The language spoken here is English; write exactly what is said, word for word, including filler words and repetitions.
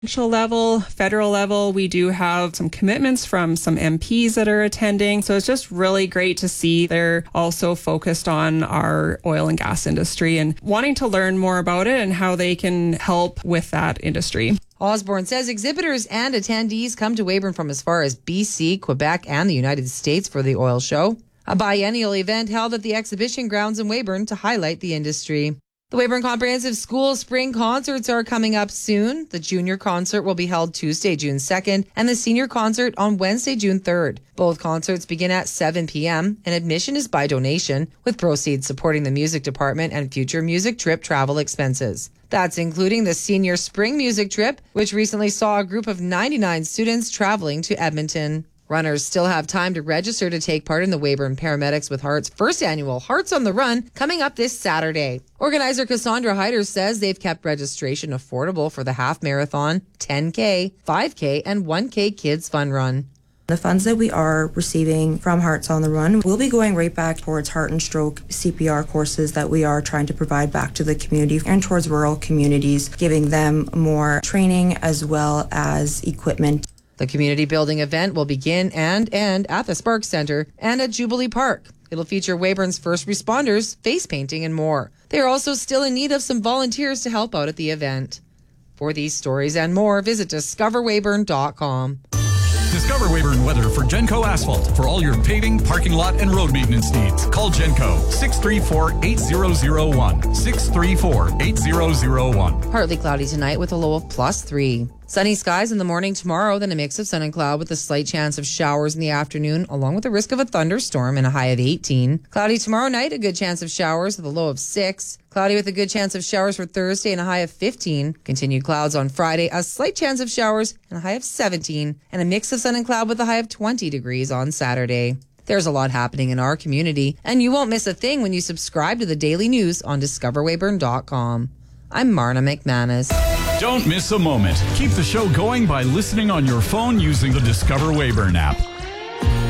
Provincial level, federal level, we do have some commitments from some M Ps that are attending. So it's just really great to see they're also focused on our oil and gas industry and wanting to learn more about it and how they can help with that industry. Osborne says exhibitors and attendees come to Weyburn from as far as B C, Quebec, and the United States for the oil show, a biennial event held at the exhibition grounds in Weyburn to highlight the industry. The Weyburn Comprehensive School spring concerts are coming up soon. The junior concert will be held Tuesday, June second, and the senior concert on Wednesday, June third. Both concerts begin at seven p.m., and admission is by donation, with proceeds supporting the music department and future music trip travel expenses. That's including the senior spring music trip, which recently saw a group of ninety-nine students traveling to Edmonton. Runners still have time to register to take part in the Weyburn Paramedics with Heart's first annual Hearts on the Run coming up this Saturday. Organizer Cassandra Hyder says they've kept registration affordable for the half marathon, ten K, five K, and one K Kids Fun Run. The funds that we are receiving from Hearts on the Run will be going right back towards heart and stroke C P R courses that we are trying to provide back to the community and towards rural communities, giving them more training as well as equipment. The community building event will begin and end at the Sparks Centre and at Jubilee Park. It'll feature Weyburn's first responders, face painting, and more. They are also still in need of some volunteers to help out at the event. For these stories and more, visit discover weyburn dot com. Discover Weyburn weather for Genco Asphalt. For all your paving, parking lot, and road maintenance needs, call Genco six three four, eight zero zero one. six three four, eight zero zero one. Partly cloudy tonight with a low of plus three. Sunny skies in the morning tomorrow, then a mix of sun and cloud with a slight chance of showers in the afternoon, along with the risk of a thunderstorm and a high of eighteen. Cloudy tomorrow night, a good chance of showers with a low of six. Cloudy with a good chance of showers for Thursday and a high of fifteen. Continued clouds on Friday, a slight chance of showers and a high of seventeen. And a mix of sun and cloud with a high of twenty degrees on Saturday. There's a lot happening in our community, and you won't miss a thing when you subscribe to the daily news on discover weyburn dot com. I'm Marna McManus. Don't miss a moment. Keep the show going by listening on your phone using the Discover Weyburn app.